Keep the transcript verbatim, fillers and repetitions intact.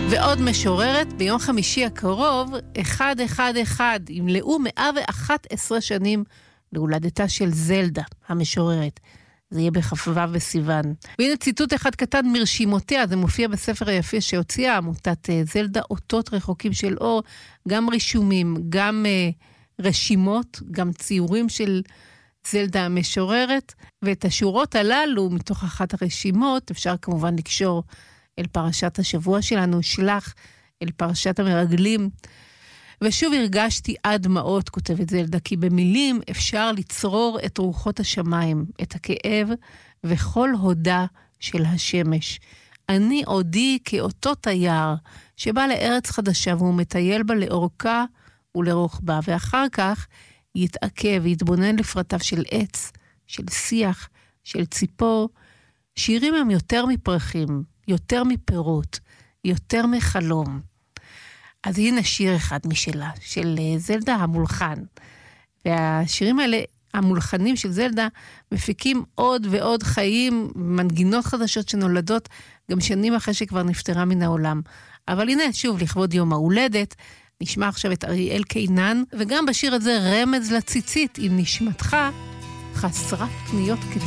ועוד משוררת, ביום חמישי הקרוב, אחד אחד אחד, ימלאו מאה ואחת עשרה שנים להולדתה של זלדה, המשוררת. זה יהיה בכ"ו בסיוון. והנה ציטוט אחד קטן מרשימותיה, זה מופיע בספר היפה שהוציאה עמותת זלדה, אותות רחוקים של אור, גם רישומים, גם uh, רשימות, גם ציורים של זלדה המשוררת, ואת השורות הללו מתוך אחת הרשימות, אפשר כמובן לקשור אל פרשת השבוע שלנו, שלח אל פרשת המרגלים. ושוב הרגשתי עד דמעות, כותבת זלדה, כי במילים אפשר לצרור את רוחות השמיים, את הכאב וכל הודה של השמש. אני עודי כאותו תייר שבא לארץ חדשה והוא מטייל בה לאורכה ולרוחבה, ואחר כך יתעכב ויתבונן לפרטיו של עץ, של שיח, של ציפור. שירים הם יותר מפרחים, יותר מפירות, יותר מחלום. אז הנה שיר אחד משלה, של זלדה המולחן. והשירים האלה, המולחנים של זלדה, מפיקים עוד ועוד חיים, מנגינות חדשות שנולדות, גם שנים אחרי שכבר נפטרה מן העולם. אבל הנה, שוב, לכבוד יום ההולדת, נשמע עכשיו את אריאל קינן, וגם בשיר הזה רמז לציצית, עם נשמתך חסרת פניות כתוב.